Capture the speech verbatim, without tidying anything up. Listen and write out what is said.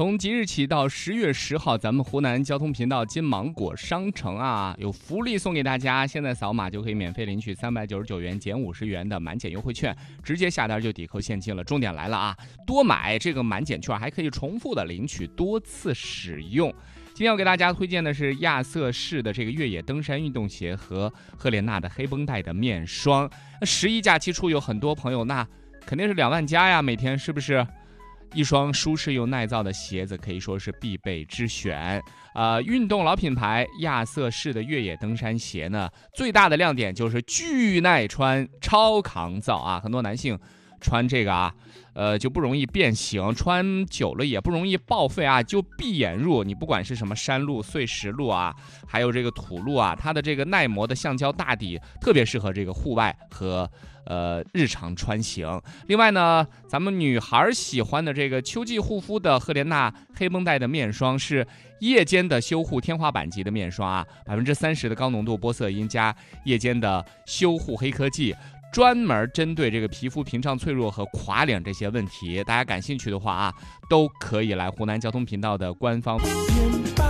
从即日起到十月十号，咱们湖南交通频道金芒果商城啊，有福利送给大家。现在扫码就可以免费领取三百九十九元减五十元的满减优惠券，直接下单就抵扣现金了。重点来了啊，多买这个满减券还可以重复的领取，多次使用。今天要给大家推荐的是亚瑟士的这个越野登山运动鞋和赫莲娜的黑绷带的面霜。十一假期出游，很多朋友那肯定是两万加呀，每天是不是？一双舒适又耐造的鞋子可以说是必备之选。呃，运动老品牌亚瑟士的越野登山鞋呢，最大的亮点就是巨耐穿、超抗造啊！很多男性穿这个啊，呃，就不容易变形，穿久了也不容易报废啊，就闭眼入。你不管是什么山路、碎石路啊，还有这个土路啊，它的这个耐磨的橡胶大底特别适合这个户外和呃日常穿行。另外呢，咱们女孩喜欢的这个秋季护肤的赫莲娜黑绷带的面霜是夜间的修护天花板级的面霜啊，百分之三十的高浓度玻色因加夜间的修护黑科技。专门针对这个皮肤屏障脆弱和垮脸这些问题，大家感兴趣的话啊，都可以来湖南交通频道的官方